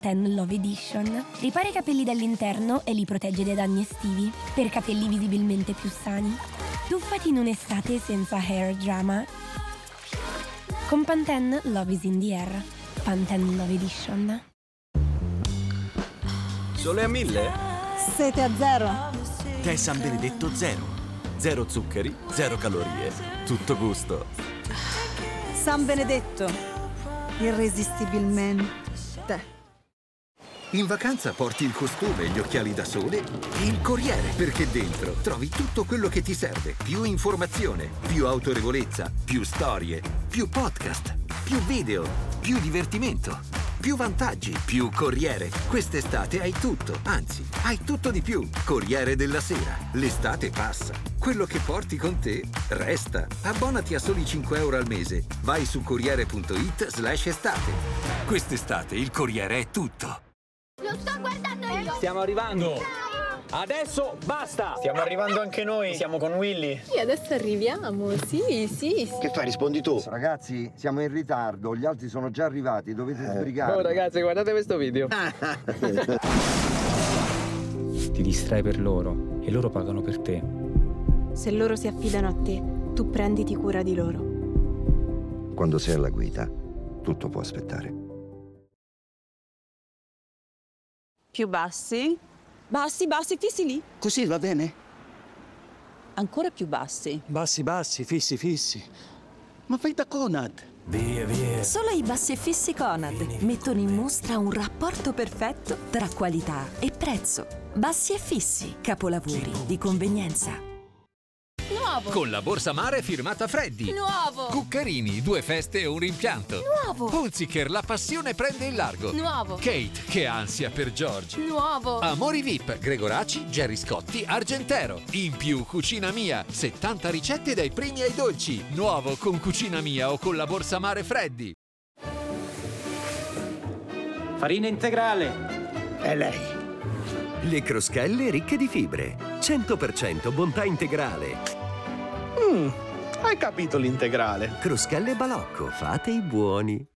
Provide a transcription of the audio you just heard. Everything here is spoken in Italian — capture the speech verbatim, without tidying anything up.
Ten Love Edition. Ripara i capelli dall'interno e li protegge dai danni estivi per capelli visibilmente più sani. Tuffati in un'estate senza hair drama. Con Pantene Love is in the air. Pantene Love Edition. Sole a mille? Sete a zero. Tè San Benedetto zero. Zero zuccheri, zero calorie. Tutto gusto. San Benedetto. Irresistibilmente. In vacanza porti il costume, gli occhiali da sole e il Corriere, perché dentro trovi tutto quello che ti serve. Più informazione, più autorevolezza, più storie, più podcast, più video, più divertimento, più vantaggi, più Corriere. Quest'estate hai tutto, anzi, hai tutto di più. Corriere della Sera. L'estate passa. Quello che porti con te resta. Abbonati a soli cinque euro al mese. Vai su corriere.it slash estate. Quest'estate il Corriere è tutto. Lo sto guardando io! Stiamo arrivando! Adesso basta! Stiamo arrivando anche noi, siamo con Willy. Sì, adesso arriviamo, sì, sì, sì. Che fai, rispondi tu? Ragazzi, siamo in ritardo, gli altri sono già arrivati, dovete sbrigarvi. Oh ragazzi, guardate questo video. Ti distrai per loro e loro pagano per te. Se loro si affidano a te, tu prenditi cura di loro. Quando sei alla guida, tutto può aspettare. Più bassi. Bassi, bassi, fissi lì. Così va bene? Ancora più bassi. Bassi, bassi, fissi, fissi. Ma fai da Conad. Via, via. Solo i bassi e fissi Conad mettono in mostra un rapporto perfetto tra qualità e prezzo. Bassi e fissi, capolavori di convenienza. Nuovo! Con la borsa mare firmata Freddy. Nuovo! Cuccarini, due feste e un rimpianto. Nuovo! Hunziker, la passione prende il largo. Nuovo! Kate, che ansia per George. Nuovo! Amori V I P, Gregoraci, Gerry Scotti, Argentero. In più, Cucina Mia, settanta ricette dai primi ai dolci. Nuovo con Cucina Mia o con la borsa mare Freddy. Farina integrale. È lei. Le croschelle ricche di fibre. cento per cento bontà integrale. Mmm, hai capito l'integrale. Croschelle Balocco, fate i buoni.